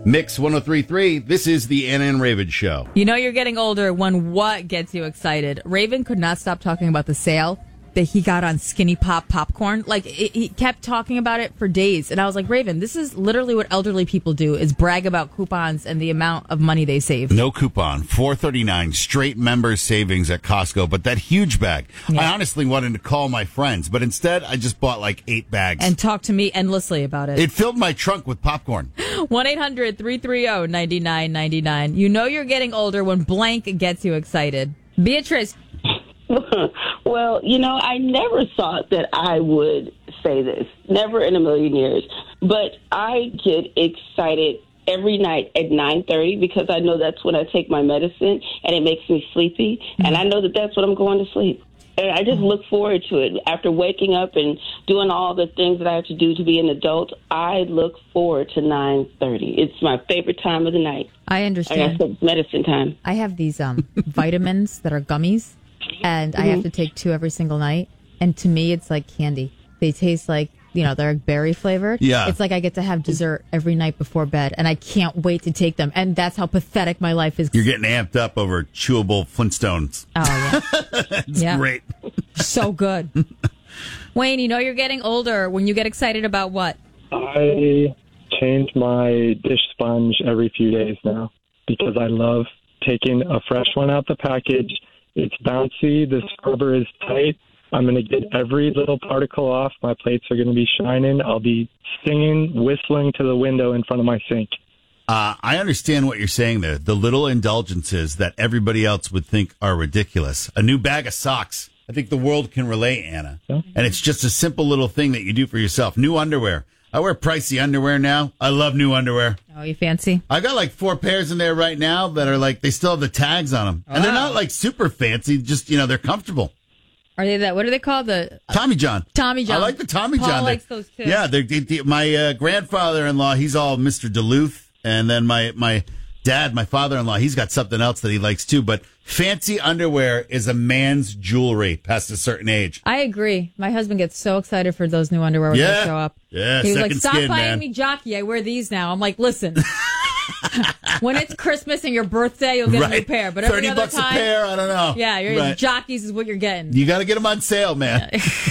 Mix 103.3, this is the Anna and Raven Show. You know you're getting older when what gets you excited? Raven could not stop talking about the sale that he got on Skinny Pop popcorn. Like, he kept talking about it for days. And I was like, Raven, this is literally what elderly people do, is brag about coupons and the amount of money they save. No coupon, $4.39 straight member savings at Costco, but that huge bag. Yeah. I honestly wanted to call my friends, but instead I just bought like 8 bags. And talk to me endlessly about it. It filled my trunk with popcorn. 1-800-330-9999. You know you're getting older when blank gets you excited. Beatrice. Well, I never thought that I would say this. Never in a million years. But I get excited every night at 9:30 because I know that's when I take my medicine and it makes me sleepy. And I know that that's when I'm going to sleep. And I just look forward to it. After waking up and doing all the things that I have to do to be an adult, I look forward to 9:30. It's my favorite time of the night. I understand. It's medicine time. I have these vitamins that are gummies, and I have to take 2 every single night. And to me, it's like candy. They taste like, they're berry flavored. Yeah. It's like I get to have dessert every night before bed, and I can't wait to take them. And that's how pathetic my life is. You're getting amped up over chewable Flintstones. Oh, yeah. It's great. So good. Wayne, you're getting older when you get excited about what? I change my dish sponge every few days now because I love taking a fresh one out the package. It's bouncy. The scrubber is tight. I'm going to get every little particle off. My plates are going to be shining. I'll be singing, whistling to the window in front of my sink. I understand what you're saying there. The little indulgences that everybody else would think are ridiculous. A new bag of socks. I think the world can relate, Anna. Yeah. And it's just a simple little thing that you do for yourself. New underwear. I wear pricey underwear now. I love new underwear. Oh, you fancy? I got like 4 pairs in there right now that are like, they still have the tags on them. And they're not like super fancy, just, they're comfortable. Are they that? What are they called? The Tommy John. Tommy John. I like the Tommy Paul John. likes those too. Yeah, my grandfather-in-law, he's all Mr. Duluth. And then my dad, my father-in-law, he's got something else that he likes too. But fancy underwear is a man's jewelry past a certain age. I agree. My husband gets so excited for those new underwear when they show up. Yeah, he's second like, "Stop skin, buying man. me jockey. I wear these now." I'm like, "Listen, when it's Christmas and your birthday, you'll get a new pair. But every other $30 time, a pair. I don't know. Yeah, your jockeys is what you're getting." You got to get them on sale, man.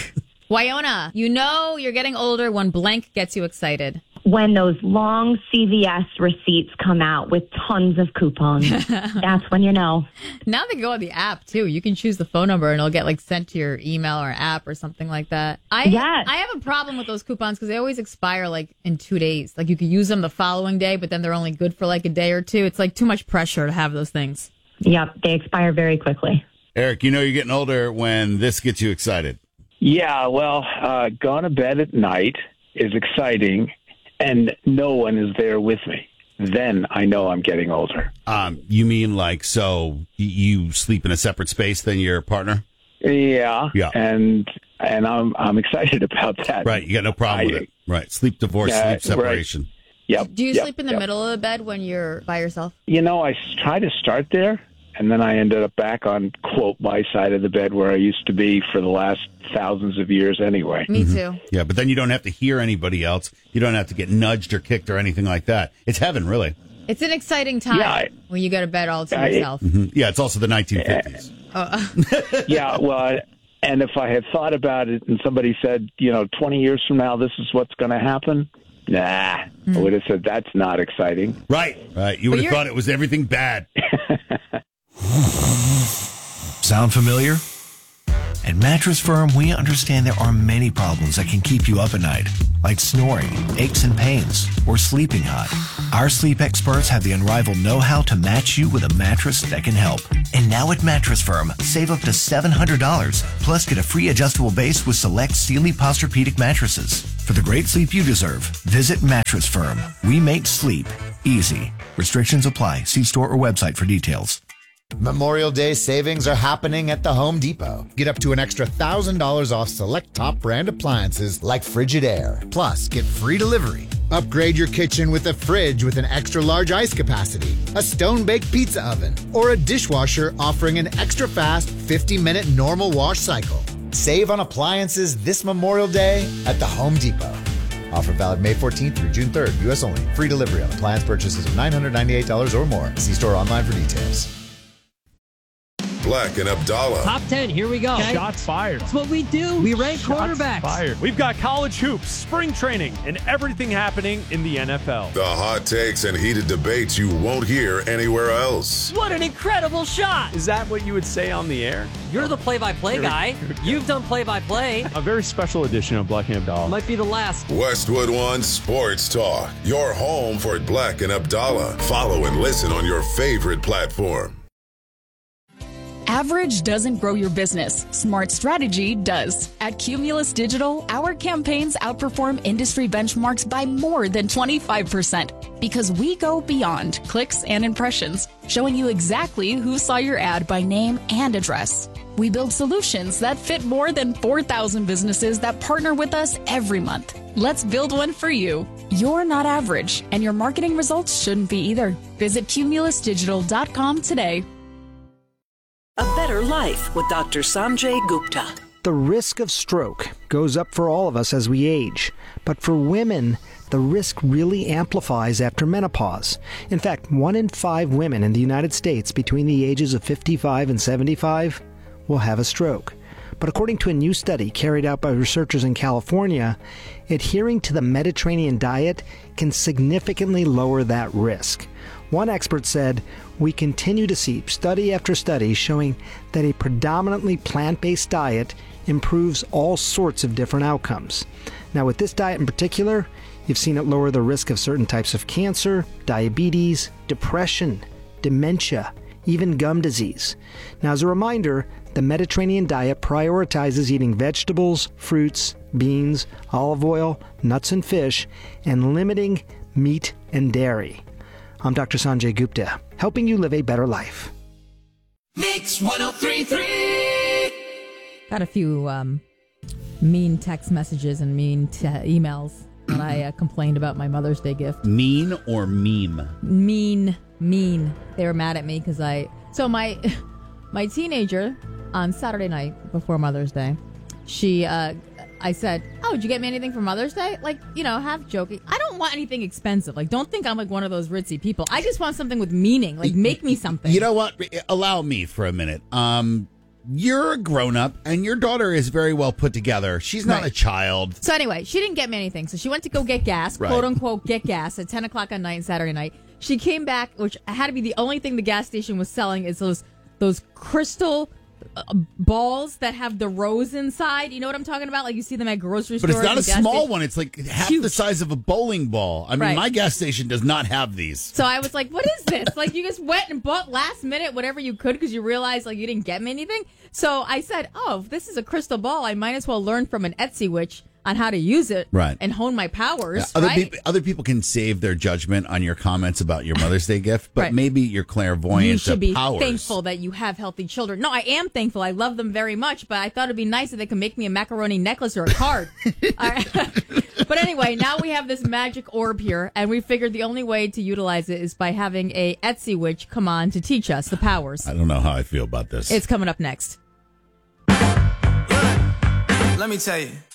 Wyona, you're getting older when blank gets you excited. When those long CVS receipts come out with tons of coupons. That's when you know. Now they go on the app, too. You can choose the phone number, and it'll get, sent to your email or app or something like that. I have a problem with those coupons because they always expire, in 2 days. You could use them the following day, but then they're only good for, a day or two. It's, too much pressure to have those things. Yep, they expire very quickly. Eric, you're getting older when this gets you excited. Yeah, well, going to bed at night is exciting, and no one is there with me. Then I know I'm getting older. You mean so you sleep in a separate space than your partner? Yeah. And I'm excited about that. Right, you got no problem with it. Right, sleep divorce, sleep separation. Right. Yep. Do you sleep in the middle of the bed when you're by yourself? I try to start there, and then I ended up back on, quote, my side of the bed where I used to be for the last thousands of years anyway. Me too. Yeah, but then you don't have to hear anybody else. You don't have to get nudged or kicked or anything like that. It's heaven, really. It's an exciting time when you go to bed all to yourself. Yeah, it's also the 1950s. Yeah, well, and if I had thought about it and somebody said, 20 years from now, this is what's going to happen, I would have said that's not exciting. Right. You would have thought it was everything bad. Sound familiar? At Mattress Firm, we understand there are many problems that can keep you up at night, like snoring, aches and pains, or sleeping hot. Our sleep experts have the unrivaled know-how to match you with a mattress that can help. And now at Mattress Firm, save up to $700, plus get a free adjustable base with select Sealy Posturepedic mattresses. For the great sleep you deserve, visit Mattress Firm. We make sleep easy. Restrictions apply. See store or website for details. Memorial Day savings are happening at the Home Depot. Get up to an extra $1,000 off select top brand appliances like Frigidaire. Plus, get free delivery. Upgrade your kitchen with a fridge with an extra large ice capacity, a stone-baked pizza oven, or a dishwasher offering an extra fast 50-minute normal wash cycle. Save on appliances this Memorial Day at the Home Depot. Offer valid May 14th through June 3rd. U.S. only. Free delivery on appliance purchases of $998 or more. See store online for details. Black and Abdallah. Top 10, here we go. Okay. Shots fired. That's what we do. We rank quarterbacks. Fired. We've got college hoops, spring training, and everything happening in the NFL. The hot takes and heated debates you won't hear anywhere else. What an incredible shot. Is that what you would say on the air? You're the play-by-play guy. You've done play-by-play. A very special edition of Black and Abdallah. Might be the last. Westwood One Sports Talk. Your home for Black and Abdallah. Follow and listen on your favorite platform. Average doesn't grow your business. Smart strategy does. At Cumulus Digital, our campaigns outperform industry benchmarks by more than 25% because we go beyond clicks and impressions, showing you exactly who saw your ad by name and address. We build solutions that fit more than 4,000 businesses that partner with us every month. Let's build one for you. You're not average, and your marketing results shouldn't be either. Visit cumulusdigital.com today. A better life with Dr. Sanjay Gupta. The risk of stroke goes up for all of us as we age, but for women, the risk really amplifies after menopause. In fact, 1 in 5 women in the United States between the ages of 55 and 75 will have a stroke. But according to a new study carried out by researchers in California, adhering to the Mediterranean diet can significantly lower that risk. One expert said, "We continue to see study after study showing that a predominantly plant-based diet improves all sorts of different outcomes." Now, with this diet in particular, you've seen it lower the risk of certain types of cancer, diabetes, depression, dementia, even gum disease. Now, as a reminder, the Mediterranean diet prioritizes eating vegetables, fruits, beans, olive oil, nuts and fish, and limiting meat and dairy. I'm Dr. Sanjay Gupta, helping you live a better life. Mix 103.3. Got a few mean text messages and mean emails when I complained about my Mother's Day gift. Mean or meme? Mean. They were mad at me because So my teenager on Saturday night before Mother's Day, I said, "Oh, did you get me anything for Mother's Day?" Like, half joking. I don't want anything expensive. Like, don't think I'm like one of those ritzy people. I just want something with meaning. Like, make me something. You know what? Allow me for a minute. You're a grown-up, and your daughter is very well put together. She's not a child. So anyway, she didn't get me anything. So she went to go get gas, quote-unquote, get gas at 10 o'clock on Saturday night. She came back, which had to be the only thing the gas station was selling is those crystal balls that have the rose inside. You know what I'm talking about? Like you see them at grocery stores. But it's not a small one. It's like half the size of a bowling ball. I mean, my gas station does not have these. So I was like, what is this? Like, you just went and bought last minute whatever you could because you realized like you didn't get me anything. So I said, oh, if this is a crystal ball, I might as well learn from an Etsy witch on how to use it and hone my powers. Other people can save their judgment on your comments about your Mother's Day gift, but maybe you're clairvoyant. You should be powers. thankful that you have healthy children. No, I am thankful. I love them very much, but I thought it'd be nice if they could make me a macaroni necklace or a card. But anyway, now we have this magic orb here, and we figured the only way to utilize it is by having a Etsy witch come on to teach us the powers. I don't know how I feel about this. It's coming up next. Let me tell you.